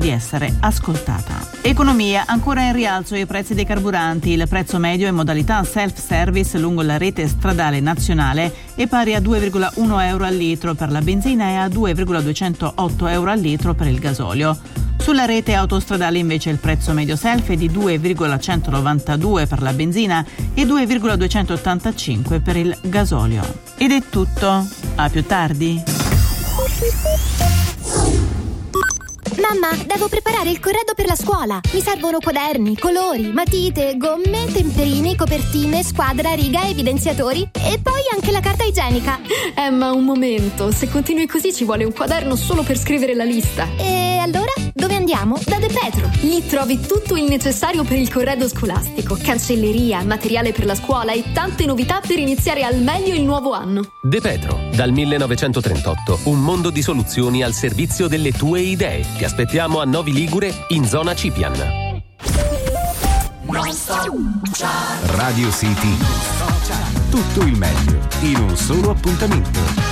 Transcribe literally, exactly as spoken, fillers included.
di essere ascoltata. Economia, ancora in rialzo i prezzi dei carburanti. Il prezzo medio in modalità self-service lungo la rete stradale nazionale è pari a due virgola uno euro al litro per la benzina e a due virgola duecentootto euro al litro per il gasolio. Sulla rete autostradale invece il prezzo medio self è di due virgola centonovantadue per la benzina e due virgola duecentottantacinque per il gasolio. Ed è tutto. A più tardi. Mamma, devo preparare il corredo per la scuola. Mi servono quaderni, colori, matite, gomme, temperini, copertine, squadra, riga, evidenziatori e poi anche la carta igienica. Eh, ma un momento, se continui così ci vuole un quaderno solo per scrivere la lista. E allora? Dove andiamo? Da De Petro. Lì trovi tutto il necessario per il corredo scolastico, cancelleria, materiale per la scuola e tante novità per iniziare al meglio il nuovo anno. De Petro, dal millenovecentotrentotto, un mondo di soluzioni al servizio delle tue idee. Ti aspettiamo a Novi Ligure, in zona Cipian. Radio City. Tutto il meglio in un solo appuntamento.